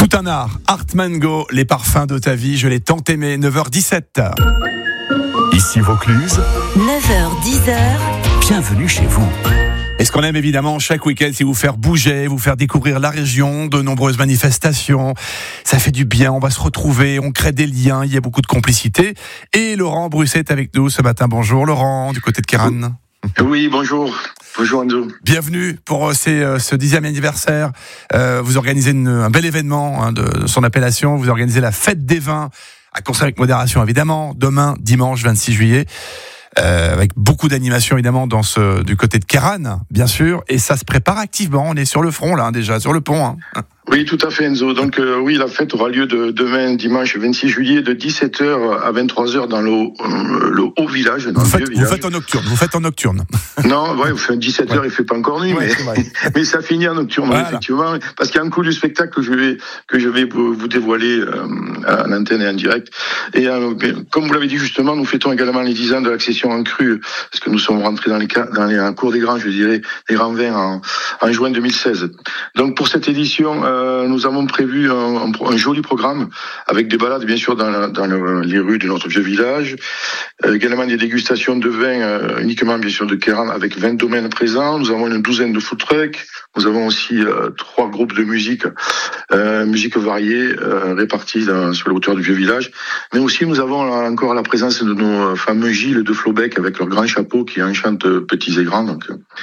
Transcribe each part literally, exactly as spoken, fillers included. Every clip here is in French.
Tout un art, Art Mango, les parfums de ta vie, je l'ai tant aimé, neuf heures dix-sept. Ici Vaucluse, neuf heures dix, bienvenue chez vous. Et ce qu'on aime évidemment chaque week-end, c'est vous faire bouger, vous faire découvrir la région, de nombreuses manifestations. Ça fait du bien, on va se retrouver, on crée des liens, il y a beaucoup de complicité. Et Laurent Brusset est avec nous ce matin. Bonjour Laurent, du côté de Kéran. Oui, bonjour. Bonjour Enzo. Bienvenue pour ces, ce dixième anniversaire. Euh, vous organisez une, un bel événement hein, de, de son appellation. Vous organisez la fête des vins, à consommer avec modération évidemment, demain, dimanche vingt-six juillet. Euh, avec beaucoup d'animation évidemment dans ce, du côté de Kéran, bien sûr. Et ça se prépare activement. On est sur le front là, déjà, sur le pont. Hein. Oui, tout à fait Enzo. Donc euh, oui, la fête aura lieu de demain, dimanche vingt-six juillet, de dix-sept heures à vingt-trois heures dans le, euh, le haut village, dans vous le faites, vieux village. Vous faites en nocturne. Vous faites en nocturne. Non, ouais, vous faites dix-sept heures, ouais. Il fait pas encore nuit, ouais, mais, mais ça finit en nocturne, voilà. Effectivement, parce qu'il y a un coup du spectacle que je vais que je vais vous dévoiler euh, à l'antenne et en direct. Et euh, comme vous l'avez dit justement, nous fêtons également les dix ans de l'accession en crue, parce que nous sommes rentrés dans les dans les en cours des grands, je dirais, des grands vins en, en juin deux mille seize. Donc pour cette édition, euh, nous avons prévu un, un, un joli programme avec des balades bien sûr dans, la, dans le, les rues de notre vieux village, euh, également des dégustations de vin euh, uniquement bien sûr de Kéran avec vingt domaines présents. Nous avons une douzaine de food trucks. Nous avons aussi euh, trois groupes de musique, euh, musique variée euh, répartis dans, sur la hauteur du vieux village. Mais aussi nous avons là, encore la présence de nos fameux Gilles de Flobec avec leur grand chapeau qui enchantent petits et grands. Donc,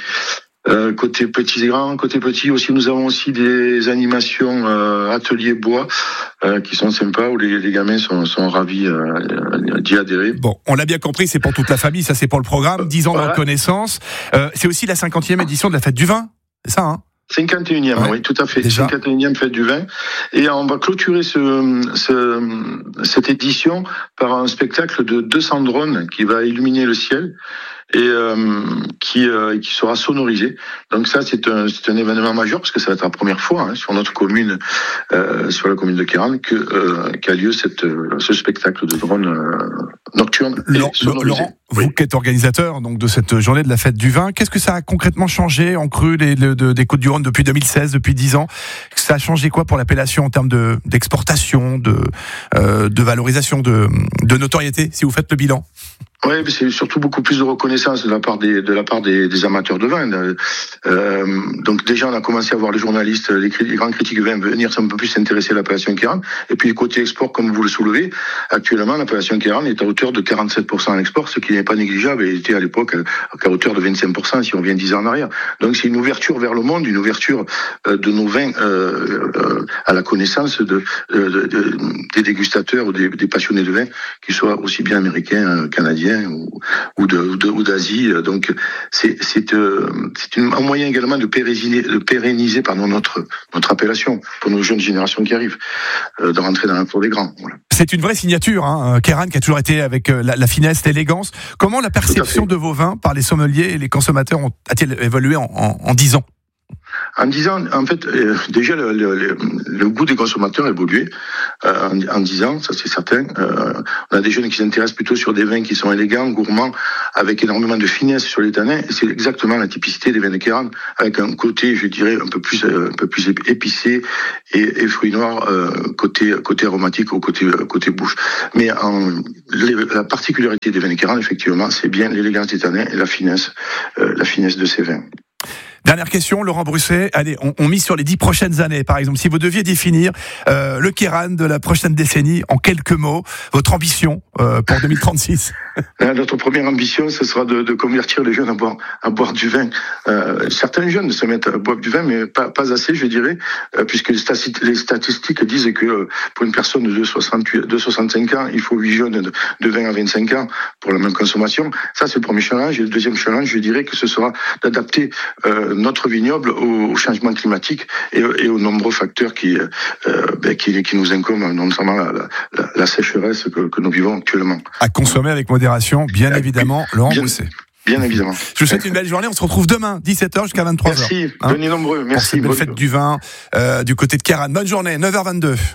Euh, côté petits et grands, côté petits aussi, nous avons aussi des animations euh, ateliers bois euh, qui sont sympas où les, les gamins sont, sont ravis euh, d'y adhérer. Bon, on l'a bien compris, c'est pour toute la famille, ça c'est pour le programme, dix ans voilà. de reconnaissance. Euh, c'est aussi la cinquantième édition de la fête du vin, c'est ça hein cinquante et unième, ouais, oui, tout à fait. Déjà. cinquante et unième fête du vin. Et on va clôturer ce, ce, cette édition par un spectacle de deux cents drones qui va illuminer le ciel et euh, qui, euh, qui sera sonorisé. Donc ça, c'est un, c'est un événement majeur parce que ça va être la première fois hein, sur notre commune, euh, sur la commune de Kéran, que euh, qu'a lieu cette, ce spectacle de drones euh, nocturnes. Laurent, Laurent oui. Vous qui êtes organisateur donc de cette journée de la fête du vin, qu'est-ce que ça a concrètement changé en cru des, de, des Côtes-du-Rhône depuis deux mille seize, depuis dix ans? Ça a changé quoi pour l'appellation en termes de, d'exportation, de, euh, de valorisation, de, de notoriété, si vous faites le bilan? Oui, c'est surtout beaucoup plus de reconnaissance de la part des de la part des, des amateurs de vin. Euh, donc déjà, on a commencé à voir les journalistes, les, les grands critiques de vin venir un peu plus s'intéresser à l'appellation Kéran. Et puis côté export, comme vous le soulevez, actuellement l'appellation Kéran est à hauteur de quarante-sept pour cent à l'export, ce qui n'est pas négligeable. Et était à l'époque à hauteur de vingt-cinq pour cent si on vient dix ans en arrière. Donc c'est une ouverture vers le monde, une ouverture de nos vins euh, euh, à la connaissance de, de, de, des dégustateurs ou des, des passionnés de vin, qu'ils soient aussi bien américains, canadiens ou, ou, de, ou, de, ou d'Asie. Donc c'est, c'est, euh, c'est une, un moyen également de pérenniser, de pérenniser pardon, notre, notre appellation pour nos jeunes générations qui arrivent, euh, de rentrer dans la cour des grands. Voilà. C'est une vraie signature, hein, Kéran, qui a toujours été avec la, la finesse, l'élégance. Comment la perception de vos vins par les sommeliers et les consommateurs ont, a-t-il évolué en, en, en dix ans? En dix ans, en fait, euh, déjà le, le, le goût des consommateurs a évolué euh, en, en dix ans, ça c'est certain. Euh, on a des jeunes qui s'intéressent plutôt sur des vins qui sont élégants, gourmands, avec énormément de finesse sur les tanins. Et c'est exactement la typicité des vins de Kéran, avec un côté, je dirais, un peu plus, euh, un peu plus épicé et, et fruits noirs euh, côté côté aromatique ou côté côté bouche. Mais en, les, la particularité des vins de Kéran, effectivement, c'est bien l'élégance des tanins et la finesse, euh, la finesse de ces vins. Dernière question, Laurent Brusset. Allez, on, on mise sur les dix prochaines années, par exemple. Si vous deviez définir euh, le Kéran de la prochaine décennie en quelques mots, votre ambition euh, pour deux mille trente-six. Notre première ambition, ce sera de, de convertir les jeunes à boire, à boire du vin. Euh, certains jeunes se mettent à boire du vin, mais pas, pas assez, je dirais, euh, puisque les, stati- les statistiques disent que euh, pour une personne de, soixante-huit, de soixante-cinq ans, il faut huit jeunes de, de vingt à vingt-cinq ans pour la même consommation. Ça, c'est le premier challenge. Et le deuxième challenge, je dirais que ce sera d'adapter euh, notre vignoble au, au changement climatique et, et aux nombreux facteurs qui, euh, ben, qui, qui nous incombent, notamment la, la, la sécheresse que, que nous vivons actuellement. À consommer avec modération, bien euh, évidemment, Laurent Brusset. Bien évidemment. Je vous souhaite une belle journée. On se retrouve demain, dix-sept heures jusqu'à vingt-trois heures. Merci. Hein, venez nombreux. Merci. Pour cette belle fête du vin euh, du côté de Kéran. Bonne journée, neuf heures vingt-deux.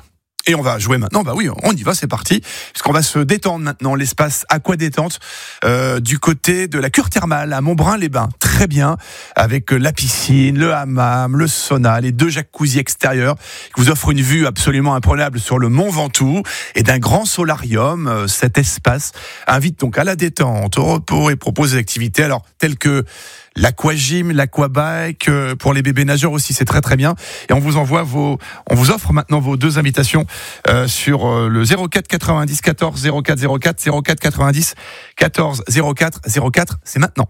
Et on va jouer maintenant, bah oui, on y va, c'est parti, puisqu'on va se détendre maintenant, l'espace aqua détente euh, du côté de la cure thermale à Montbrun-les-Bains. Très bien, avec la piscine, le hammam, le sauna, les deux jacuzzi extérieurs, qui vous offrent une vue absolument imprenable sur le Mont Ventoux et d'un grand solarium. Cet espace invite donc à la détente, au repos et propose des activités alors telles que l'aquagym, l'aquabike, pour les bébés nageurs aussi, c'est très très bien. Et on vous envoie vos, on vous offre maintenant vos deux invitations euh, sur euh, le zéro quatre quatre-vingt-dix quatorze zéro quatre zéro quatre, zéro quatre quatre-vingt-dix quatorze zéro quatre zéro quatre. C'est maintenant.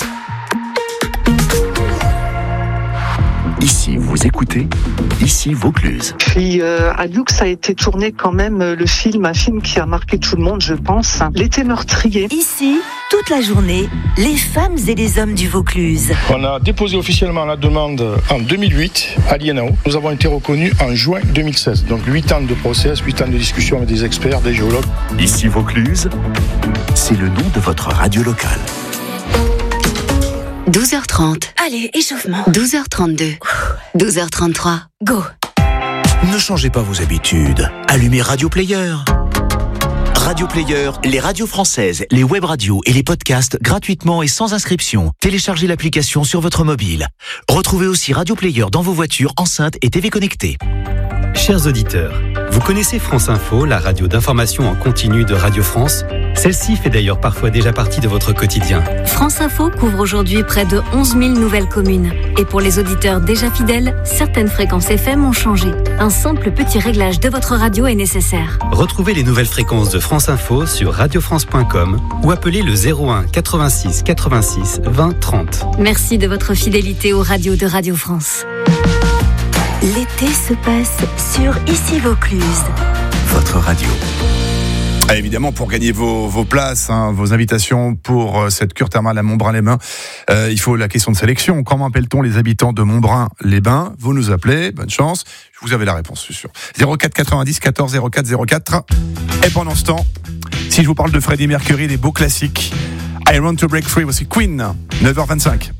Ici, vous écoutez, ici Vaucluse. Puis euh, à Lux a été tourné quand même le film, un film qui a marqué tout le monde, je pense, L'été meurtrier. Ici, toute la journée, les femmes et les hommes du Vaucluse. On a déposé officiellement la demande en deux mille huit à l'I N A O. Nous avons été reconnus en juin deux mille seize. Donc huit ans de process, huit ans de discussion avec des experts, des géologues. Ici Vaucluse, c'est le nom de votre radio locale. douze heures trente. Allez, échauffement. douze heures trente-deux. douze heures trente-trois. Go. Ne changez pas vos habitudes. Allumez Radio Player. Radio Player, les radios françaises, les web radios et les podcasts gratuitement et sans inscription. Téléchargez l'application sur votre mobile. Retrouvez aussi Radio Player dans vos voitures, enceintes et T V connectées. Chers auditeurs, vous connaissez France Info, la radio d'information en continu de Radio France ? Celle-ci fait d'ailleurs parfois déjà partie de votre quotidien. France Info couvre aujourd'hui près de onze mille nouvelles communes. Et pour les auditeurs déjà fidèles, certaines fréquences F M ont changé. Un simple petit réglage de votre radio est nécessaire. Retrouvez les nouvelles fréquences de France Info sur radio france point com ou appelez le zéro un quatre-vingt-six quatre-vingt-six vingt trente. Merci de votre fidélité aux radios de Radio France. L'été se passe sur Ici Vaucluse. Votre radio. Ah, évidemment, pour gagner vos, vos places, hein, vos invitations pour euh, cette cure thermale à Montbrun-les-Bains, euh, il faut la question de sélection. Comment appelle-t-on les habitants de Montbrun-les-Bains ? Vous nous appelez, bonne chance. Vous avez la réponse, je suis sûr. zéro quatre quatre-vingt-dix quatorze zéro quatre zéro quatre. Et pendant ce temps, si je vous parle de Freddie Mercury, des beaux classiques, I Want to Break Free, voici Queen, neuf heures vingt-cinq.